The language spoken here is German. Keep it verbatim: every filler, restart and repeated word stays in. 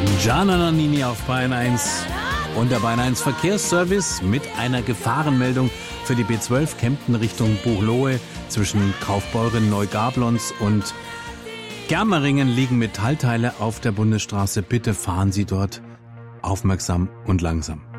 Gianna Nannini auf Bayern eins und der Bayern eins Verkehrsservice mit einer Gefahrenmeldung für die B zwölf Kempten Richtung Buchloe. Zwischen Kaufbeuren, Neugablons und Germeringen liegen Metallteile auf der Bundesstraße. Bitte fahren Sie dort aufmerksam und langsam.